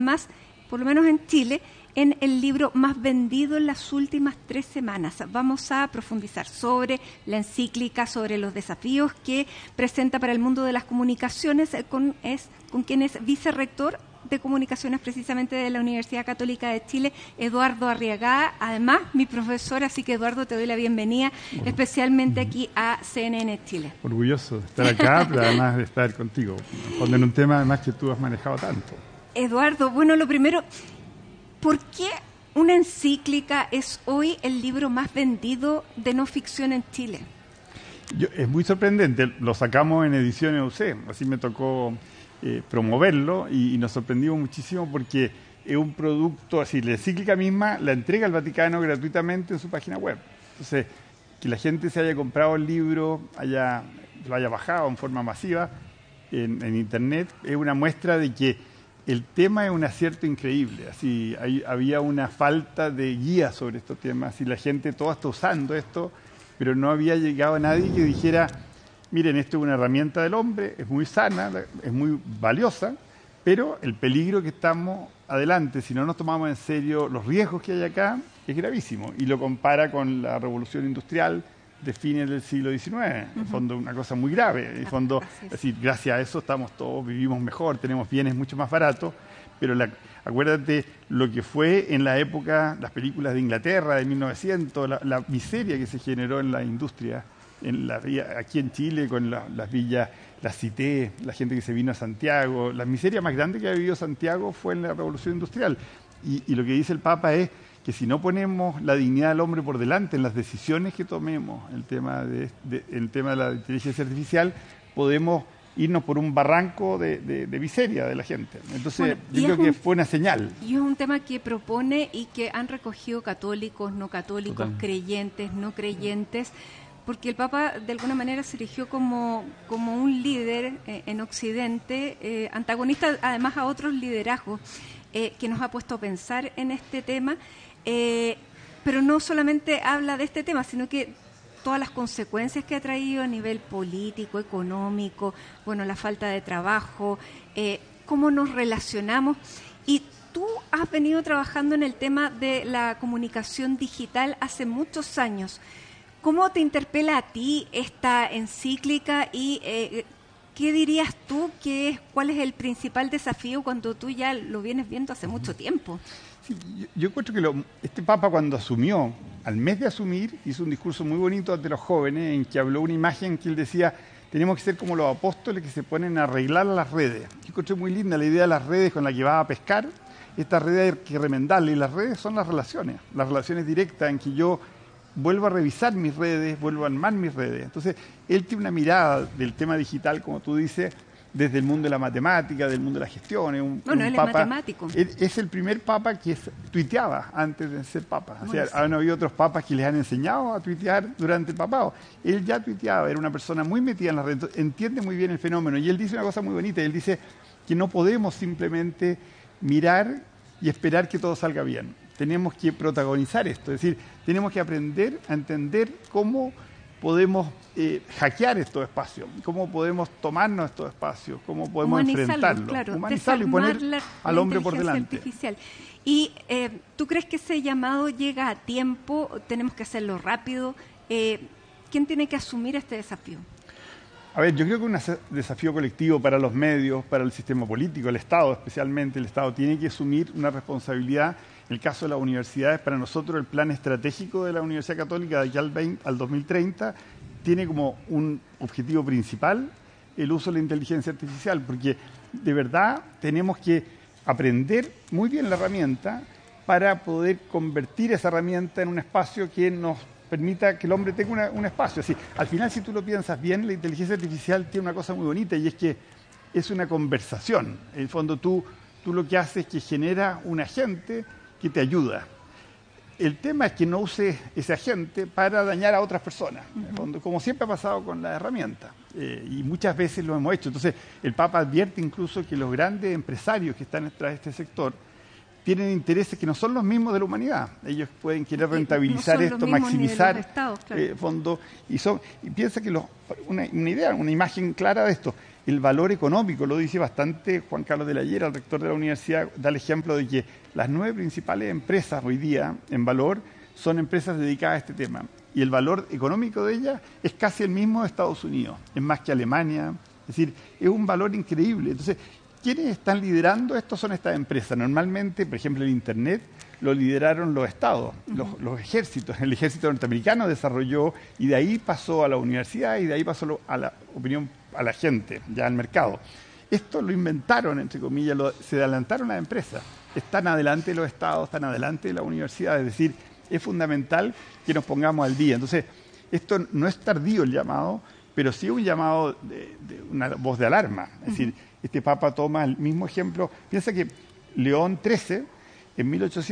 más, por lo menos en Chile, en el libro más vendido en las últimas 3 semanas. Vamos a profundizar sobre la encíclica, sobre los desafíos que presenta para el mundo de las comunicaciones, con quien es vicerrector de comunicaciones precisamente de la Universidad Católica de Chile, Eduardo Arriagada, además mi profesor, así que Eduardo, te doy la bienvenida, especialmente aquí a CNN Chile. Orgulloso de estar acá, pero además de estar contigo, en un tema además que tú has manejado tanto. Eduardo, bueno, lo primero, ¿por qué una encíclica es hoy el libro más vendido de no ficción en Chile? Es muy sorprendente, lo sacamos en ediciones UC, así me tocó promoverlo y nos sorprendimos muchísimo porque es un producto, así la encíclica misma la entrega al Vaticano gratuitamente en su página web. Entonces, que la gente se haya comprado el libro, lo haya bajado en forma masiva en internet, es una muestra de que el tema es un acierto increíble. Así había una falta de guía sobre estos temas y la gente toda está usando esto, pero no había llegado a nadie que dijera: miren, esto es una herramienta del hombre, es muy sana, es muy valiosa, pero el peligro que estamos adelante, si no nos tomamos en serio los riesgos que hay acá, es gravísimo. Y lo compara con la revolución industrial de fines del siglo XIX, en fondo una cosa muy grave. En fondo, decir, gracias a eso vivimos mejor, tenemos bienes mucho más baratos, pero acuérdate lo que fue en la época, las películas de Inglaterra de 1900, la miseria que se generó en la industria, aquí en Chile con las villas, las Cité, la gente que se vino a Santiago. La miseria más grande que ha vivido Santiago fue en la Revolución Industrial. Y lo que dice el Papa es que si no ponemos la dignidad del hombre por delante en las decisiones que tomemos, el tema de la inteligencia artificial, podemos irnos por un barranco de miseria de la gente. Entonces, yo creo que fue una señal. Y es un tema que propone y que han recogido católicos, no católicos, totalmente, creyentes, no creyentes, porque el Papa de alguna manera se erigió como un líder en Occidente, antagonista además a otros liderazgos, que nos ha puesto a pensar en este tema, pero no solamente habla de este tema, sino que todas las consecuencias que ha traído a nivel político, económico, bueno, la falta de trabajo, cómo nos relacionamos. Y tú has venido trabajando en el tema de la comunicación digital hace muchos años. ¿Cómo te interpela a ti esta encíclica y qué dirías tú cuál es el principal desafío cuando tú ya lo vienes viendo hace mucho tiempo? Sí, yo encuentro que este Papa, cuando asumió, al mes de asumir, hizo un discurso muy bonito ante los jóvenes en que habló una imagen que él decía: tenemos que ser como los apóstoles que se ponen a arreglar las redes. Yo encontré muy linda la idea de las redes con la que vas a pescar. Estas redes hay que remendarlas, y las redes son las relaciones directas en que yo vuelvo a revisar mis redes, vuelvo a armar mis redes. Entonces, él tiene una mirada del tema digital, como tú dices, desde el mundo de la matemática, del mundo de la gestión. Él es matemático. Es el primer papa que tuiteaba antes de ser papa. O sea, han habido otros papas que les han enseñado a tuitear durante el papado. Él ya tuiteaba, era una persona muy metida en las redes, entiende muy bien el fenómeno. Y él dice una cosa muy bonita, él dice que no podemos simplemente mirar y esperar que todo salga bien. Tenemos que protagonizar esto, es decir, tenemos que aprender a entender cómo podemos hackear estos espacios, cómo podemos tomarnos estos espacios, cómo podemos enfrentarlo, claro, humanizarlo y poner al hombre por delante. Artificial. ¿Y tú crees que ese llamado llega a tiempo? ¿Tenemos que hacerlo rápido? ¿Quién tiene que asumir este desafío? A ver, yo creo que es un desafío colectivo para los medios, para el sistema político, el Estado especialmente. El Estado tiene que asumir una responsabilidad. En el caso de las universidades, para nosotros el plan estratégico de la Universidad Católica de aquí al 2030 tiene como un objetivo principal el uso de la inteligencia artificial, porque de verdad tenemos que aprender muy bien la herramienta para poder convertir esa herramienta en un espacio que nos permita que el hombre tenga un espacio. Así, al final, si tú lo piensas bien, la inteligencia artificial tiene una cosa muy bonita, y es que es una conversación. En el fondo, tú lo que haces es que genera un agente que te ayuda. El tema es que no use ese agente para dañar a otras personas, en el fondo, como siempre ha pasado con la herramienta, y muchas veces lo hemos hecho. Entonces, el Papa advierte incluso que los grandes empresarios que están detrás de este sector tienen intereses que no son los mismos de la humanidad. Ellos pueden querer rentabilizar no esto, maximizar estados, claro. fondos. Y piensa que una idea, una imagen clara de esto, el valor económico, lo dice bastante Juan Carlos de la Llera, el rector de la universidad, da el ejemplo de que las 9 principales empresas hoy día en valor son empresas dedicadas a este tema. Y el valor económico de ellas es casi el mismo de Estados Unidos, es más que Alemania, es decir, es un valor increíble. Entonces, ¿quiénes están liderando esto? Son estas empresas. Normalmente, por ejemplo, el Internet lo lideraron los estados, los ejércitos. El ejército norteamericano desarrolló y de ahí pasó a la universidad y de ahí pasó a la opinión, a la gente, ya al mercado. Esto lo inventaron, entre comillas, se adelantaron las empresas. Están adelante los estados, están adelante de la universidad. Es decir, es fundamental que nos pongamos al día. Entonces, esto no es tardío el llamado, pero sí un llamado de una voz de alarma. Es decir, este Papa toma el mismo ejemplo. Piensa que León XIII, en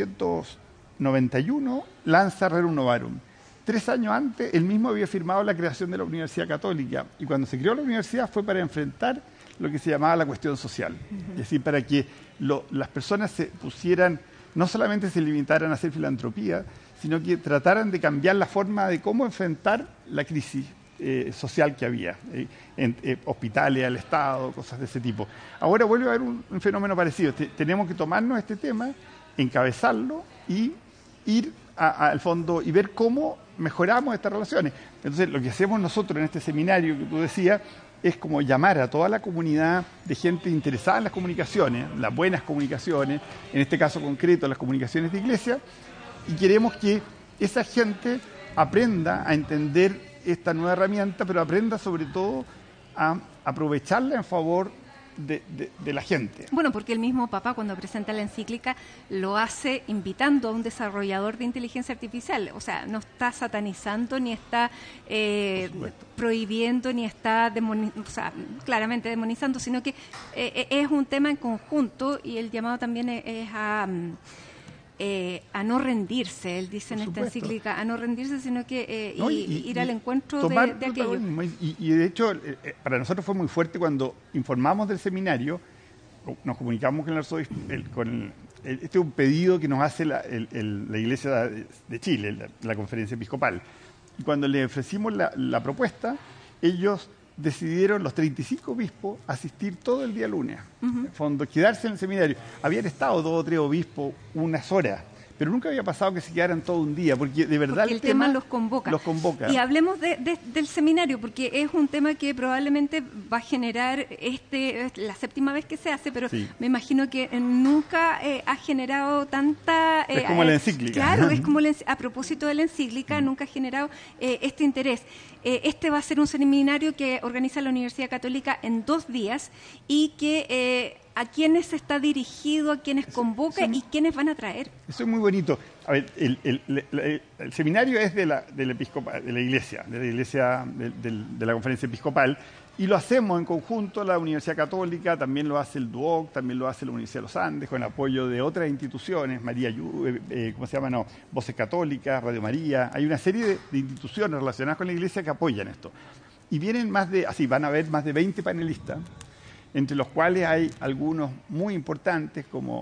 1891, lanza Rerum Novarum. 3 años antes, él mismo había firmado la creación de la Universidad Católica. Y cuando se creó la universidad fue para enfrentar lo que se llamaba la cuestión social. Es decir, para que las personas se pusieran, no solamente se limitaran a hacer filantropía, sino que trataran de cambiar la forma de cómo enfrentar la crisis social que había, en hospitales al Estado, cosas de ese tipo. Ahora vuelve a haber un fenómeno parecido. Tenemos que tomarnos este tema, encabezarlo y ir al fondo y ver cómo mejoramos estas relaciones. Entonces, lo que hacemos nosotros en este seminario que tú decías es como llamar a toda la comunidad de gente interesada en las comunicaciones, las buenas comunicaciones, en este caso concreto las comunicaciones de iglesia, y queremos que esa gente aprenda a entender esta nueva herramienta, pero aprenda sobre todo a aprovecharla en favor de la gente. Bueno, porque el mismo Papa cuando presenta la encíclica lo hace invitando a un desarrollador de inteligencia artificial, o sea, no está satanizando ni está prohibiendo ni está claramente demonizando, sino que es un tema en conjunto y el llamado también es a no rendirse, él dice en esta encíclica, a no rendirse, sino que ir al encuentro de aquello. Y de hecho, para nosotros fue muy fuerte cuando informamos del seminario, nos comunicamos con el arzobispo, este es un pedido que nos hace la Iglesia de Chile, la Conferencia Episcopal. Y cuando le ofrecimos la propuesta, ellos decidieron, los 35 obispos, asistir todo el día lunes. En el fondo, quedarse en el seminario. Habían estado 2 o 3 obispos unas horas, pero nunca había pasado que se quedaran todo un día, porque de verdad porque el tema los convoca. Y hablemos del seminario, porque es un tema que probablemente va a generar, la 7ª vez que se hace, pero sí, me imagino que nunca ha generado tanta... es como la encíclica. Claro, es como a propósito de la encíclica, nunca ha generado este interés. Este va a ser un seminario que organiza la Universidad Católica en 2 días y que... ¿A quiénes está dirigido, a quiénes convoca y quiénes van a traer? Eso es muy bonito. A ver, el seminario es de la Iglesia, de la Conferencia Episcopal, y lo hacemos en conjunto la Universidad Católica, también lo hace el DUOC, también lo hace la Universidad de los Andes, con el apoyo de otras instituciones, Voces Católicas, Radio María. Hay una serie de instituciones relacionadas con la Iglesia que apoyan esto. Y vienen van a haber más de 20 panelistas, entre los cuales hay algunos muy importantes como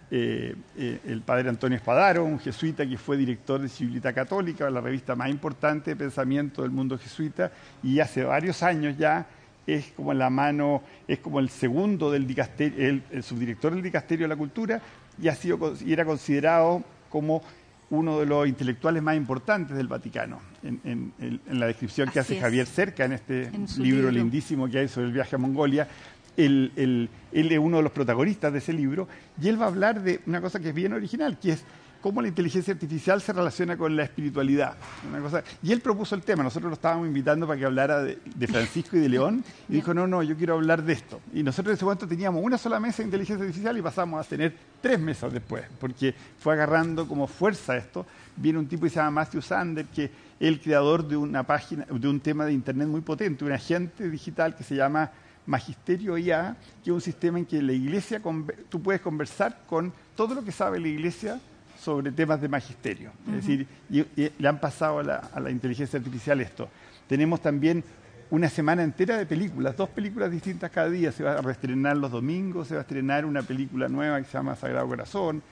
el padre Antonio Espadaro, un jesuita que fue director de Civilidad Católica, la revista más importante de pensamiento del mundo jesuita, y hace varios años ya es como el segundo del dicasterio, el subdirector del Dicasterio de la Cultura, y era considerado como uno de los intelectuales más importantes del Vaticano, en la descripción que hace Javier Cerca en este libro lindísimo que hay sobre el viaje a Mongolia. Él es uno de los protagonistas de ese libro, y él va a hablar de una cosa que es bien original, que es cómo la inteligencia artificial se relaciona con la espiritualidad. Y él propuso el tema, nosotros lo estábamos invitando para que hablara de Francisco y de León, y dijo, no, yo quiero hablar de esto. Y nosotros en ese momento teníamos una sola mesa de inteligencia artificial y pasamos a tener 3 mesas después, porque fue agarrando como fuerza esto. Viene un tipo que se llama Matthew Sander, que es el creador de una página, de un tema de internet muy potente, un agente digital que se llama Magisterio IA, que es un sistema en que la Iglesia, tú puedes conversar con todo lo que sabe la Iglesia sobre temas de magisterio. Es decir, y le han pasado a la inteligencia artificial esto. Tenemos también una semana entera de películas, 2 películas distintas cada día. Se va a reestrenar los domingos, se va a estrenar una película nueva que se llama Sagrado Corazón.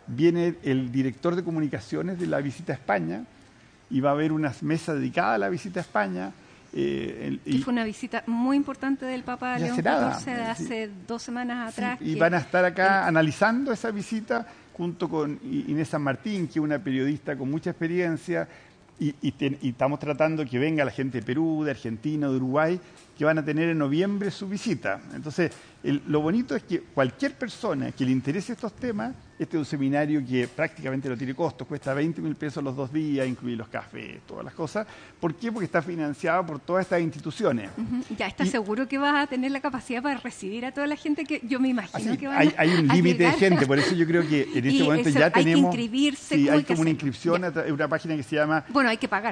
viene el director de comunicaciones de la visita a España y va a haber una mesa dedicada a la visita a España. Que fue una visita muy importante del Papa León XIV hace 2 semanas atrás. Sí, y van a estar acá analizando esa visita junto con Inés San Martín, que es una periodista con mucha experiencia, y estamos tratando que venga la gente de Perú, de Argentina, de Uruguay, que van a tener en noviembre su visita. Entonces, lo bonito es que cualquier persona que le interese estos temas, este es un seminario que prácticamente no tiene costos, cuesta 20.000 pesos los 2 días, incluir los cafés, todas las cosas. ¿Por qué? Porque está financiado por todas estas instituciones. ¿Ya estás seguro que vas a tener la capacidad para recibir a toda la gente que yo me imagino que van hay un límite de gente, por eso yo creo que en este momento ya tenemos... Hay que inscribirse. Sí, hay como una inscripción, una página que se llama... Bueno, hay que pagar.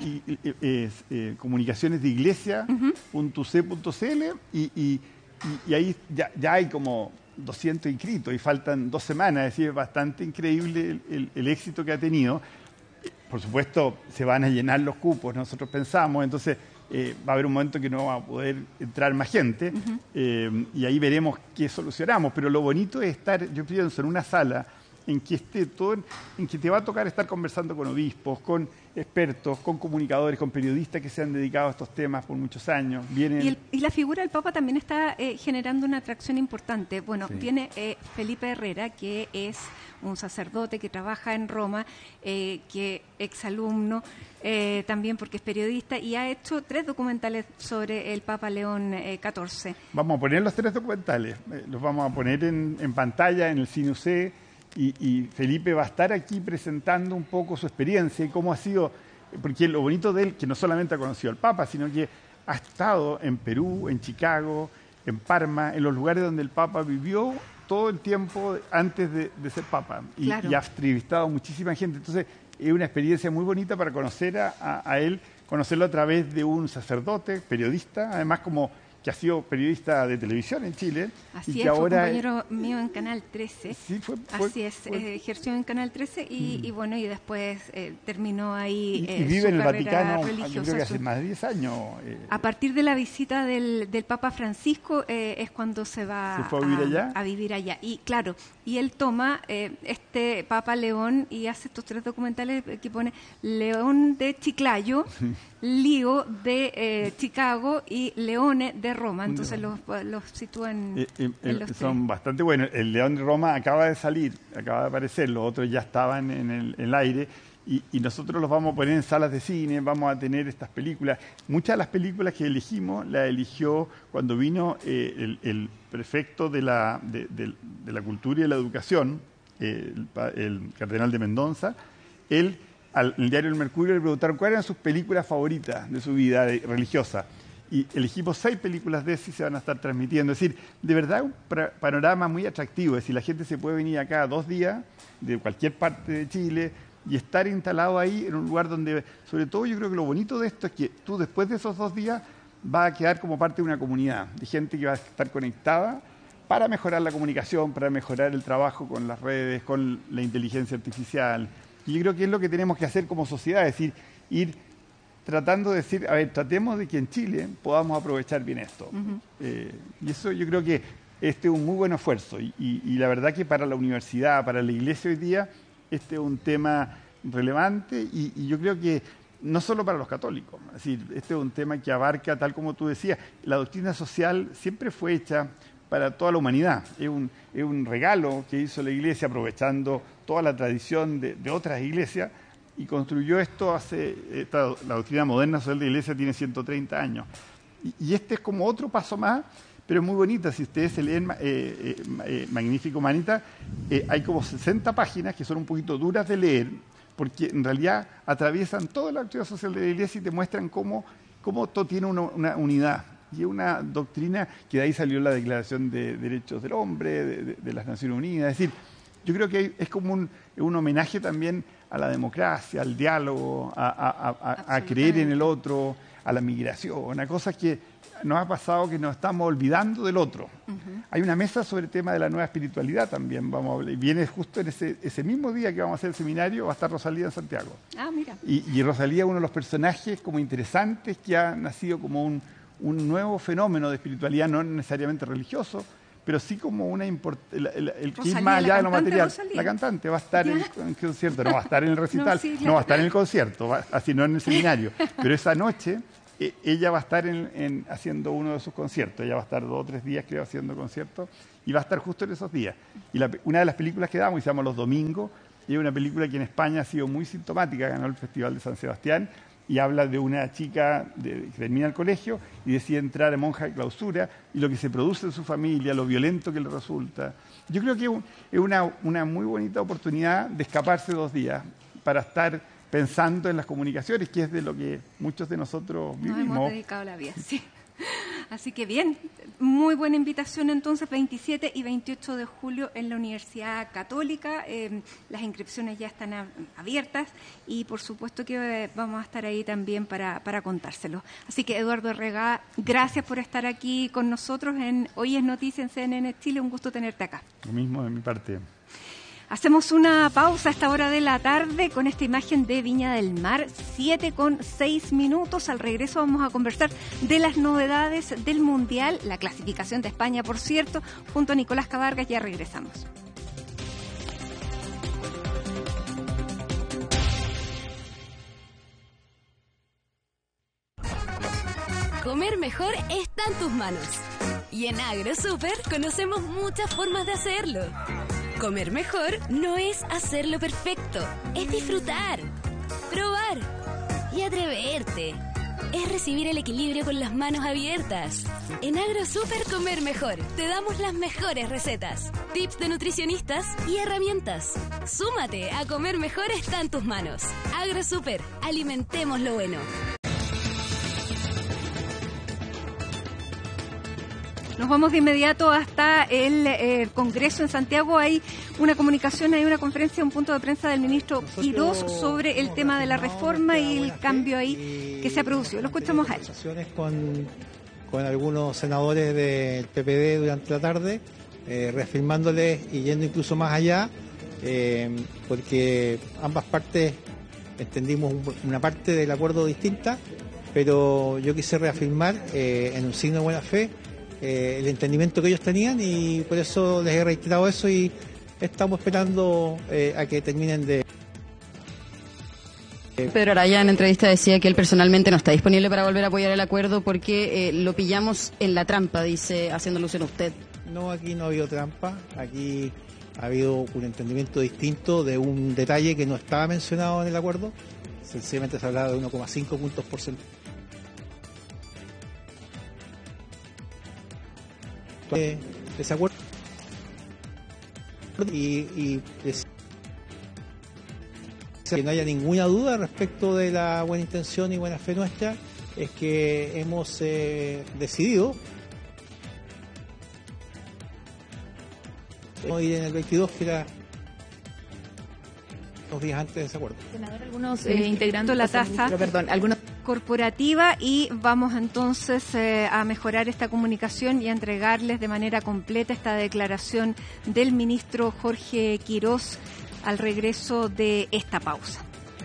comunicacionesdeiglesia.uc.cl y ahí ya hay como 200 inscritos y faltan 2 semanas, es decir, es bastante increíble el éxito que ha tenido. Por supuesto, se van a llenar los cupos, nosotros pensamos, entonces va a haber un momento que no va a poder entrar más gente y ahí veremos qué solucionamos. Pero lo bonito es estar, yo pienso, en una sala en que en que te va a tocar estar conversando con obispos, con expertos, con comunicadores, con periodistas que se han dedicado a estos temas por muchos años. Y la figura del Papa también está generando una atracción importante. Bueno, viene Felipe Herrera, que es un sacerdote que trabaja en Roma, que exalumno, también porque es periodista, y ha hecho 3 documentales sobre el Papa León XIV. Vamos a poner los 3 documentales, los vamos a poner en pantalla en el Cine UC. Y Felipe va a estar aquí presentando un poco su experiencia y cómo ha sido, porque lo bonito de él, que no solamente ha conocido al Papa, sino que ha estado en Perú, en Chicago, en Parma, en los lugares donde el Papa vivió todo el tiempo antes de ser Papa. Y ha entrevistado a muchísima gente. Entonces, es una experiencia muy bonita para conocer a él, conocerlo a través de un sacerdote, periodista, además como que ha sido periodista de televisión en Chile. Así y que es, ahora fue compañero mío en Canal 13. Sí, ejerció en Canal 13 y bueno, y después terminó ahí y vive en el Vaticano, religiosa. Yo creo que hace más de 10 años. A partir de la visita del Papa Francisco es cuando se va a vivir allá. Y claro, y él toma este Papa León y hace estos 3 documentales que pone León de Chiclayo, Lío de Chicago y Leone de Roma. Entonces los sitúan en los son 3. Bastante buenos. El León de Roma acaba de salir, acaba de aparecer, los otros ya estaban en el aire y nosotros los vamos a poner en salas de cine, vamos a tener estas películas. Muchas de las películas que elegimos las eligió cuando vino el prefecto de la Cultura y de la Educación, el cardenal de Mendoza. Él, al diario El Mercurio, le preguntaron cuáles eran sus películas favoritas de su vida religiosa. Y elegimos 6 películas de esas y se van a estar transmitiendo. Es decir, de verdad un panorama muy atractivo. Es decir, la gente se puede venir acá 2 días de cualquier parte de Chile y estar instalado ahí en un lugar donde, sobre todo yo creo que lo bonito de esto es que tú después de esos 2 días vas a quedar como parte de una comunidad, de gente que va a estar conectada para mejorar la comunicación, para mejorar el trabajo con las redes, con la inteligencia artificial. Y yo creo que es lo que tenemos que hacer como sociedad, es decir, ir tratando de decir, a ver, tratemos de que en Chile podamos aprovechar bien esto. Y eso yo creo que este es un muy buen esfuerzo. Y la verdad que para la universidad, para la iglesia hoy día, este es un tema relevante y yo creo que no solo para los católicos. Es decir, este es un tema que abarca, tal como tú decías, la doctrina social siempre fue hecha para toda la humanidad. Es un regalo que hizo la iglesia aprovechando toda la tradición de otras iglesias y construyó esto la doctrina moderna social de la iglesia tiene 130 años. Y este es como otro paso más, pero es muy bonita. Si ustedes se leen Magnificat Humanitas, hay como 60 páginas que son un poquito duras de leer, porque en realidad atraviesan toda la doctrina social de la iglesia y te muestran cómo todo tiene una unidad. Y es una doctrina que de ahí salió la Declaración de Derechos del Hombre, de las Naciones Unidas. Es decir, yo creo que es como un homenaje también a la democracia, al diálogo, a creer en el otro, a la migración, a cosas que nos ha pasado que nos estamos olvidando del otro. Hay una mesa sobre el tema de la nueva espiritualidad también, vamos a hablar, y viene justo en ese mismo día que vamos a hacer el seminario, va a estar Rosalía en Santiago. Ah, mira. Y Rosalía es uno de los personajes como interesantes que ha nacido como un nuevo fenómeno de espiritualidad, no necesariamente religioso, pero sí como una el que ir Rosalía, más allá de lo cantante material. Rosalía. La cantante va a estar en el concierto, no va a estar en el recital, No, sí, claro. no va a estar en el concierto, así no en el seminario, pero esa noche ella va a estar haciendo uno de sus conciertos. Ella va a estar 2 o 3 días, creo, haciendo conciertos, y va a estar justo en esos días. Y una de las películas que damos, y se llama Los Domingos, y es una película que en España ha sido muy sintomática, ganó el Festival de San Sebastián, y habla de una chica que termina el colegio y decide entrar a monja de clausura, y lo que se produce en su familia, lo violento que le resulta. Yo creo que es una muy bonita oportunidad de escaparse 2 días para estar pensando en las comunicaciones, que es de lo que muchos de nosotros vivimos. Nos hemos dedicado la vida, sí. Así que bien, muy buena invitación entonces, 27 y 28 de julio en la Universidad Católica. Las inscripciones ya están abiertas y por supuesto que vamos a estar ahí también para contárselo. Así que Eduardo Herrega, gracias por estar aquí con nosotros en Hoy es Noticia en CNN Chile. Un gusto tenerte acá. Lo mismo de mi parte. Hacemos una pausa a esta hora de la tarde con esta imagen de Viña del Mar, 7:06. Al regreso vamos a conversar de las novedades del Mundial, la clasificación de España, por cierto, junto a Nicolás Cabargas. Ya regresamos. Comer mejor está en tus manos. Y en AgroSuper conocemos muchas formas de hacerlo. Comer mejor no es hacerlo perfecto, es disfrutar, probar y atreverte. Es recibir el equilibrio con las manos abiertas. En AgroSuper Comer Mejor te damos las mejores recetas, tips de nutricionistas y herramientas. Súmate a Comer Mejor está en tus manos. AgroSuper, alimentemos lo bueno. Nos vamos de inmediato hasta el Congreso en Santiago. Hay una comunicación, hay una conferencia, un punto de prensa del ministro Quirós sobre el tema de la reforma y el cambio ahí que se ha producido. Lo escuchamos a él. Con algunos senadores del PPD durante la tarde, reafirmándoles y yendo incluso más allá, porque ambas partes entendimos una parte del acuerdo distinta, pero yo quise reafirmar en un signo de buena fe el entendimiento que ellos tenían, y por eso les he reiterado eso, y estamos esperando a que terminen de... Pedro Araya en entrevista decía que él personalmente no está disponible para volver a apoyar el acuerdo porque lo pillamos en la trampa, dice, haciendo alusión a usted. No, aquí no ha habido trampa, aquí ha habido un entendimiento distinto de un detalle que no estaba mencionado en el acuerdo. Sencillamente se hablaba de 1,5 puntos porcentuales. Desacuerdo y que no haya ninguna duda respecto de la buena intención y buena fe nuestra, es que hemos decidido no ir en el 22, que era 2 días antes de ese acuerdo. Senador, algunos integrando la tasa corporativa, y vamos entonces a mejorar esta comunicación y a entregarles de manera completa esta declaración del ministro Jorge Quirós al regreso de esta pausa.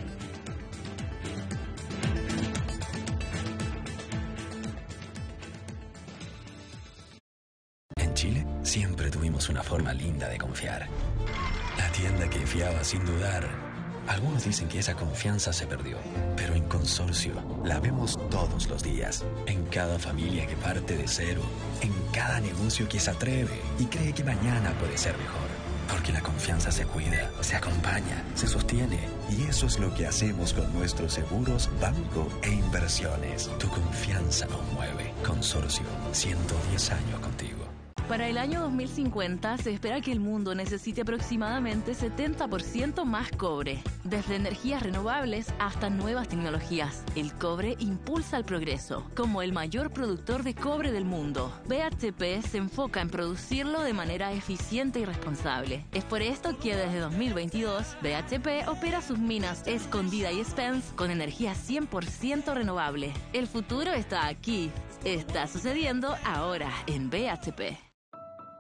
En Chile siempre tuvimos una forma linda de confiar. La tienda que fiaba sin dudar. Algunos dicen que esa confianza se perdió, pero en Consorcio la vemos todos los días. En cada familia que parte de cero, en cada negocio que se atreve y cree que mañana puede ser mejor. Porque la confianza se cuida, se acompaña, se sostiene. Y eso es lo que hacemos con nuestros seguros, banco e inversiones. Tu confianza nos mueve. Consorcio, 110 años contigo. Para el año 2050 se espera que el mundo necesite aproximadamente 70% más cobre. Desde energías renovables hasta nuevas tecnologías, el cobre impulsa el progreso. Como el mayor productor de cobre del mundo, BHP se enfoca en producirlo de manera eficiente y responsable. Es por esto que desde 2022, BHP opera sus minas Escondida y Spence con energía 100% renovable. El futuro está aquí. Está sucediendo ahora en BHP.